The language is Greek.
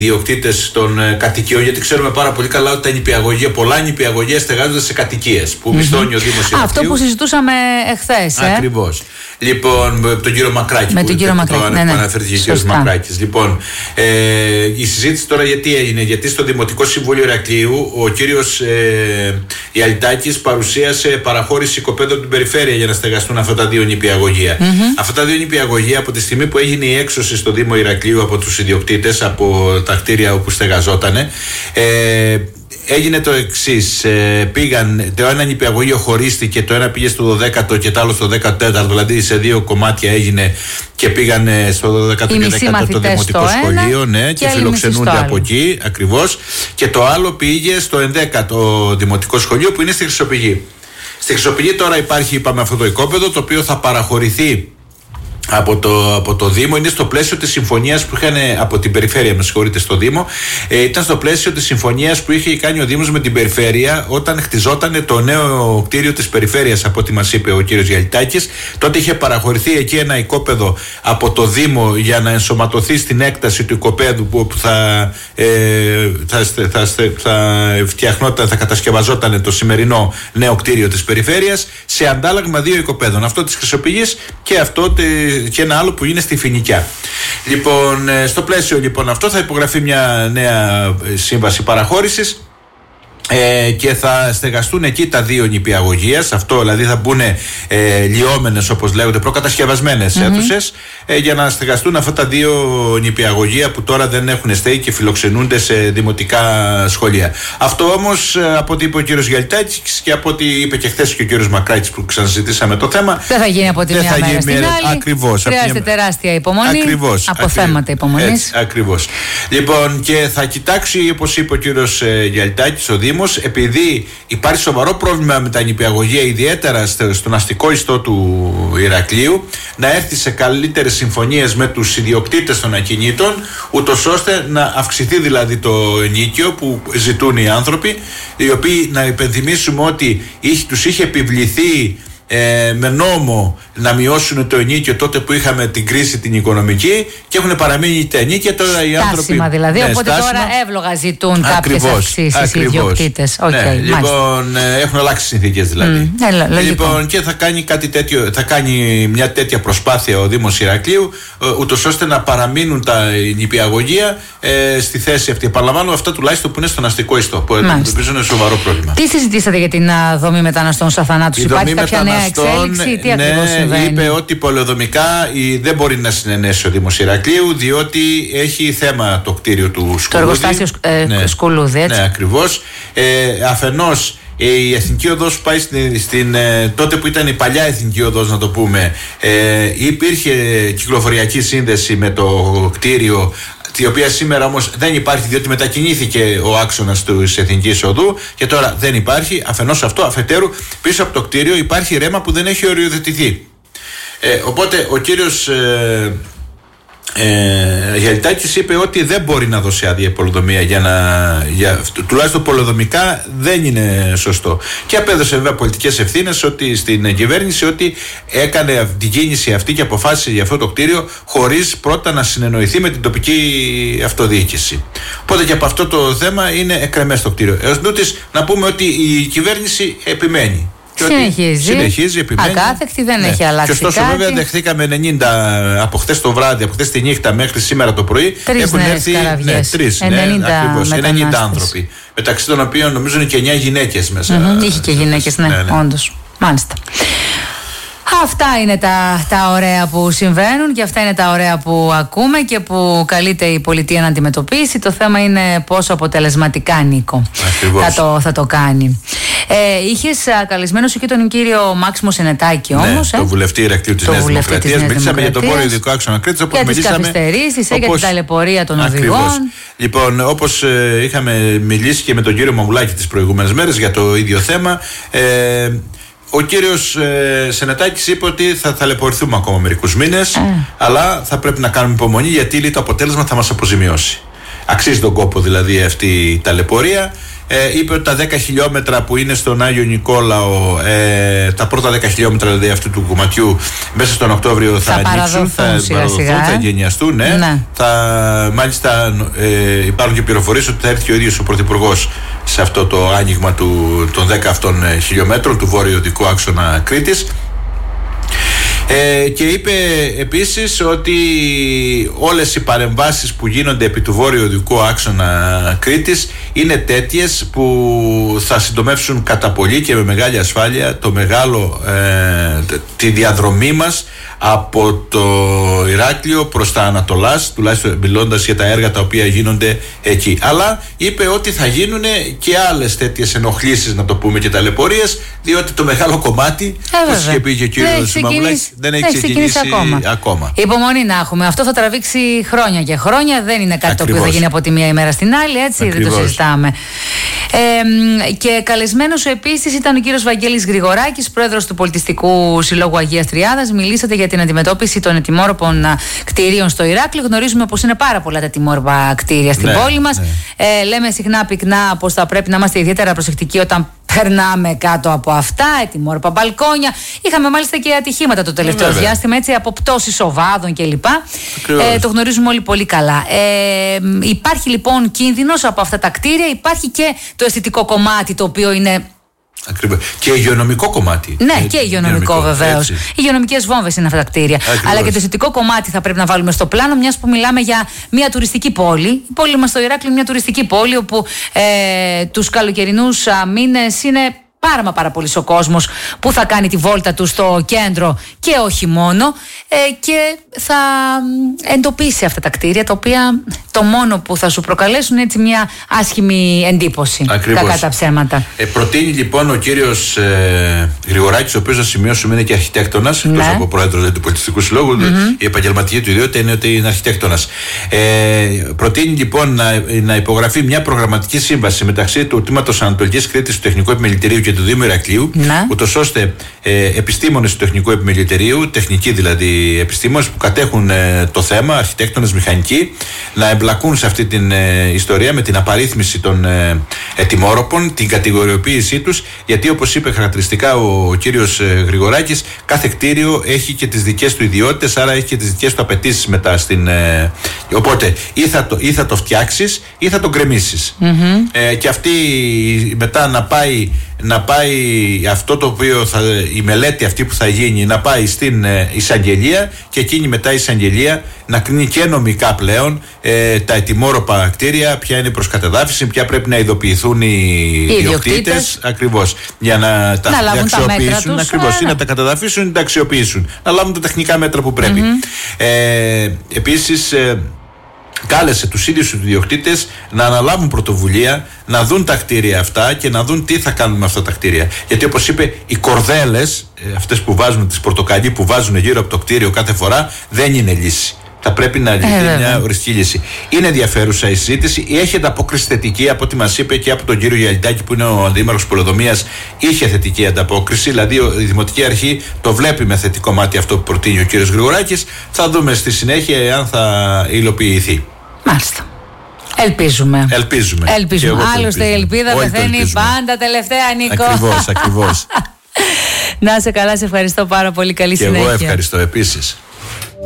ιδιοκτήτες των κατοικιών, γιατί ξέρουμε πάρα πολύ καλά ότι πολλά νηπιαγωγεία στεγάζονται σε κατοικίες που μισθώνει ο Δήμος Ηρακλείου. Αυτό που συζητούσαμε εχθές. Ακριβώς. Λοιπόν, τον κύριο Μακράκη. Με τον κύριο Μακράκη. Που αναφέρθηκε ο κύριος Μακράκης. Λοιπόν, η συζήτηση τώρα γιατί έγινε? Γιατί στο Δημοτικό Συμβούλιο Ηρακλείου ο κύριος Γιαλιτάκης παρουσίασε παραχώρηση οικοπαίδων από την περιφέρεια για να στεγαστούν αυτά τα δύο νηπιαγωγεία. Αυτά τα δύο νηπιαγωγεία, από τη στιγμή που έγινε η έξωση στο Δήμο Ηρακλείου από τους ιδιοκτήτες, από τα κτίρια όπου στεγαζότανε, έγινε το εξής. Πήγαν, το ένα νηπιαγωγείο χωρίστηκε, το ένα πήγε στο 12ο και το άλλο στο 14ο, δηλαδή σε δύο κομμάτια έγινε και πήγαν στο 12ο και 14ο δημοτικό σχολείο, ναι, και φιλοξενούνται από εκεί ακριβώς. Και το άλλο πήγε στο 11ο δημοτικό σχολείο που είναι στη Χρυσοπηγή. Στη Χρυσοπηγή τώρα υπάρχει, είπαμε, αυτό το οικόπεδο το οποίο θα παραχωρηθεί από το Δήμο. Είναι στο πλαίσιο της συμφωνίας που είχαν από την περιφέρεια, με συγχωρείτε, στο Δήμο. Ήταν στο πλαίσιο της συμφωνίας που είχε κάνει ο Δήμος με την περιφέρεια όταν χτιζόταν το νέο κτίριο της περιφέρειας, από ό,τι μας είπε ο κύριος Γιαλιτάκης. Τότε είχε παραχωρηθεί εκεί ένα οικόπεδο από το Δήμο για να ενσωματωθεί στην έκταση του οικοπαίδου που θα κατασκευαζόταν το σημερινό νέο κτίριο της περιφέρειας, σε αντάλλαγμα δύο οικοπαίδων. Αυτό της Χρυσοπηγής και ένα άλλο που είναι στη Φοινικιά. Λοιπόν, στο πλαίσιο λοιπόν αυτό θα υπογραφεί μια νέα σύμβαση παραχώρησης και θα στεγαστούν εκεί τα δύο νηπιαγωγείας. Αυτό δηλαδή θα μπουν λιώμενες, όπως λέγονται, προκατασκευασμένες αίθουσες, για να στεγαστούν αυτά τα δύο νηπιαγωγεία που τώρα δεν έχουν στέγη και φιλοξενούνται σε δημοτικά σχολεία. Αυτό όμως, από ό,τι είπε ο κύριος Γιαλιτάκης και από ό,τι είπε και χθες και ο κύριος Μακράκης που ξαναζητήσαμε το θέμα, δεν θα γίνει από τη μία μέρα στην άλλη. Ακριβώς. Χρειάζεται τεράστια υπομονή. Από θέματα υπομονής. Ακριβώς. Λοιπόν, και θα κοιτάξει, όπως είπε ο κύριος Γιαλιτάκης, ο Δήμος, επειδή υπάρχει σοβαρό πρόβλημα με τα νηπιαγωγεία, ιδιαίτερα στον αστικό ιστό του Ηρακλείου, να έρθει σε καλύτερες συμφωνίες με τους ιδιοκτήτες των ακινήτων, ούτως ώστε να αυξηθεί δηλαδή το ενοίκιο που ζητούν οι άνθρωποι, οι οποίοι, να υπενθυμίσουμε ότι τους είχε επιβληθεί με νόμο να μειώσουν το ενοίκιο τότε που είχαμε την κρίση την οικονομική, και έχουν παραμείνει τα ενοίκια τώρα οι άνθρωποι. Στάσιμα δηλαδή, ναι, οπότε τώρα εύλογα ζητούν κάποιες αυξήσεις οι ιδιοκτήτες. Λοιπόν, έχουν αλλάξει συνθήκες δηλαδή. Λοιπόν, και θα κάνει κάτι τέτοιο, θα κάνει μια τέτοια προσπάθεια ο Δήμος Ηρακλείου, ούτως ώστε να παραμείνουν τα νηπιαγωγεία στη θέση αυτή. Επαναλαμβάνω, αυτά τουλάχιστον που είναι στον αστικό ιστό, που αντιμετωπίζουν ένα σοβαρό πρόβλημα. Τι συζητήσατε για την δομή μεταναστών στα θανάτους? Υπάρχει κάποια νέα εξέλιξη? Τι ακριβώς συμβαίνει? Είπε ότι πολεοδομικά δεν μπορεί να συνενέσει ο Δήμος Ηρακλείου, διότι έχει θέμα το κτίριο του Σκουλούδη. Το εργοστάσιο Σκουλούδη, έτσι. Ναι, ακριβώς. Αφενός, η Εθνική Οδός πάει τότε που ήταν η παλιά Εθνική Οδός, να το πούμε, υπήρχε κυκλοφοριακή σύνδεση με το κτίριο, η οποία σήμερα όμως δεν υπάρχει, διότι μετακινήθηκε ο άξονας της Εθνικής Οδού και τώρα δεν υπάρχει. Αφενός αυτό, αφετέρου, πίσω από το κτίριο υπάρχει ρέμα που δεν έχει οριοθετηθεί. Οπότε ο κύριος Γιαλιτάκης είπε ότι δεν μπορεί να δώσει άδεια πολεοδομία τουλάχιστον πολεοδομικά δεν είναι σωστό, και απέδωσε βέβαια πολιτικές ευθύνες στην κυβέρνηση ότι έκανε την κίνηση αυτή και αποφάσισε για αυτό το κτίριο χωρίς πρώτα να συνεννοηθεί με την τοπική αυτοδιοίκηση. Οπότε και από αυτό το θέμα είναι εκκρεμές το κτίριο. Έως νούτης να πούμε ότι η κυβέρνηση επιμένει. Συνεχίζει, επιμένει. Ακάθεκτη, δεν έχει αλλάξει. Και ωστόσο, κάτι. βέβαια, δεχθήκαμε 90 από χθες το βράδυ, από χθες τη νύχτα μέχρι σήμερα το πρωί. Έχουν έρθει 90 άνθρωποι. Μεταξύ των οποίων νομίζω είναι και 9 γυναίκες μέσα. Είχε και γυναίκες, ναι. Όντως. Μάλιστα. Αυτά είναι τα ωραία που συμβαίνουν και αυτά είναι τα ωραία που ακούμε και που καλείται η πολιτεία να αντιμετωπίσει. Το θέμα είναι πόσο αποτελεσματικά, Νίκο, θα το κάνει. Είχες καλεσμένο σου και τον κύριο Μάξιμο Σενετάκη όμως. Το βουλευτή Ηρακλείου της Νέας Δημοκρατίας. Μιλήσαμε για τον πόρο ειδικό άξονα Κρήτης. Για τις καθυστερήσεις, για την ταλαιπωρία των οδηγών. Λοιπόν, όπως είχαμε μιλήσει και με τον κύριο Μαμουλάκη τις προηγούμενες μέρες για το ίδιο θέμα, ο κύριος Σενετάκης είπε ότι θα ταλαιπωρηθούμε ακόμα μερικούς μήνες, αλλά θα πρέπει να κάνουμε υπομονή, γιατί το αποτέλεσμα θα μας αποζημιώσει. Αξίζει τον κόπο δηλαδή αυτή η ταλαιπωρία. είπε ότι τα 10 χιλιόμετρα που είναι στον Άγιο Νικόλαο, τα πρώτα 10 χιλιόμετρα δηλαδή αυτού του κομματιού, μέσα στον Οκτώβριο θα ανοίξουν, θα εγκαινιαστούν. Ναι. Μάλιστα υπάρχουν και πληροφορίες ότι θα έρθει και ο ίδιος ο Πρωθυπουργός σε αυτό το άνοιγμα των 10 αυτών χιλιόμετρων του βόρειο οδικού άξονα Κρήτης. Και είπε επίσης ότι όλες οι παρεμβάσεις που γίνονται επί του βόρειο οδικού άξονα Κρήτης είναι τέτοιες που θα συντομεύσουν κατά πολύ και με μεγάλη ασφάλεια τη διαδρομή μας από το Ηράκλειο προς τα Ανατολάς, τουλάχιστον μιλώντας για τα έργα τα οποία γίνονται εκεί. Αλλά είπε ότι θα γίνουν και άλλες τέτοιες ενοχλήσεις, να το πούμε, και ταλαιπωρίες, διότι το μεγάλο κομμάτι, όπως είχε πει και ο κύριος Μαμουλάκης, δεν έχει ξεκινήσει ακόμα. Υπομονή να έχουμε. Αυτό θα τραβήξει χρόνια και χρόνια. Δεν είναι κάτι το οποίο θα γίνει από τη μία ημέρα στην άλλη, έτσι. Ακριβώς. Δεν το συζητάμε. Και καλεσμένος επίσης ήταν ο κύριος Βαγγέλης Γρηγοράκης, πρόεδρος του Πολιτιστικού Συλλόγου Αγίας Τριάδας. Μιλήσατε για την αντιμετώπιση των ετοιμόρροπων κτηρίων στο Ηράκλειο. Γνωρίζουμε πως είναι πάρα πολλά τα ετοιμόρροπα κτίρια στην πόλη μας. Λέμε συχνά πυκνά πως θα πρέπει να είμαστε ιδιαίτερα προσεκτικοί όταν περνάμε κάτω από αυτά, ετοιμόρροπα μπαλκόνια. Είχαμε μάλιστα και ατυχήματα το τελευταίο διάστημα, έτσι, από πτώσεις οβάδων κλπ. Το γνωρίζουμε όλοι πολύ καλά. Υπάρχει λοιπόν κίνδυνος από αυτά τα κτίρια, υπάρχει και το αισθητικό κομμάτι, το οποίο είναι. Ακριβώς. Και υγειονομικό κομμάτι. Ναι, και υγειονομικό βεβαίως. Οι υγειονομικές βόμβες είναι αυτά τα κτίρια. Ακριβώς. Αλλά και το αισθητικό κομμάτι θα πρέπει να βάλουμε στο πλάνο, μιας που μιλάμε για μια τουριστική πόλη. Η πόλη μας στο Ηράκλειο είναι μια τουριστική πόλη, όπου τους καλοκαιρινούς μήνες είναι πάρα πολύ ο κόσμος που θα κάνει τη βόλτα του στο κέντρο και όχι μόνο, και θα εντοπίσει αυτά τα κτίρια, τα οποία το μόνο που θα σου προκαλέσουν έτσι μια άσχημη εντύπωση. Ακριβώς. Κακά τα ψέματα. Προτείνει λοιπόν ο κύριος Γρηγοράκης, ο οποίος, να σημειώσουμε, είναι και αρχιτέκτονας, εκτός από πρόεδρος του Πολιτιστικού Συλλόγου. Η επαγγελματική του ιδιότητα είναι ότι είναι αρχιτέκτονας. Προτείνει λοιπόν να υπογραφεί μια προγραμματική σύμβαση μεταξύ του Τμήματος Ανατολικής Κρήτης του Τεχνικού Επιμελητηρίου και του Δήμου Ηρακλείου, ούτως ώστε επιστήμονες του Τεχνικού Επιμελητηρίου, τεχνικοί δηλαδή επιστήμονες που κατέχουν το θέμα, αρχιτέκτονες, μηχανικοί, να εμπλακούν σε αυτή την ιστορία με την απαρίθμηση των ετοιμόρροπων, την κατηγοριοποίησή τους, γιατί όπως είπε χαρακτηριστικά ο κύριος Γρηγοράκης, κάθε κτίριο έχει και τις δικές του ιδιότητες, άρα έχει και τις δικές του απαιτήσεις μετά οπότε ή θα το φτιάξεις ή θα το γκρεμίσεις. Και αυτή μετά να πάει αυτό το οποίο η μελέτη αυτή που θα γίνει, να πάει στην εισαγγελία, και εκείνη μετά η εισαγγελία να κρίνει και νομικά πλέον τα ετοιμόρροπα κτίρια, ποια είναι προς κατεδάφιση, ποια πρέπει να ειδοποιηθούν οι ιδιοκτήτες, ακριβώς, για να τα αξιοποιήσουν, ακριβώς, ή να τα κατεδαφίσουν ή να τα αξιοποιήσουν, να λάβουν τα τεχνικά μέτρα που πρέπει. Επίσης κάλεσε τους ίδιους τους ιδιοκτήτες να αναλάβουν πρωτοβουλία, να δουν τα κτίρια αυτά και να δουν τι θα κάνουν με αυτά τα κτίρια. Γιατί όπως είπε, οι κορδέλες, αυτές που βάζουν, τις πορτοκαλί που βάζουν γύρω από το κτίριο κάθε φορά, δεν είναι λύση. Θα πρέπει να λυθεί μια οριστική λύση. Είναι ενδιαφέρουσα η συζήτηση. Έχει ανταπόκριση θετική, από ό,τι μας είπε και από τον κύριο Γιαλιτάκη, που είναι ο αντίμαρχος Πολεοδομίας. Είχε θετική ανταπόκριση, δηλαδή η Δημοτική Αρχή το βλέπει με θετικό μάτι αυτό που προτείνει ο κύριος Γρηγοράκης. Θα δούμε στη συνέχεια αν θα υλοποιηθεί. Μάλιστα. Ελπίζουμε. Άλλωστε η ελπίδα πεθαίνει πάντα τελευταία, Νίκο. Ακριβώς. Να είσαι καλά, σε ευχαριστώ πάρα πολύ. Καλή συνέχεια. Και εγώ ευχαριστώ επίσης.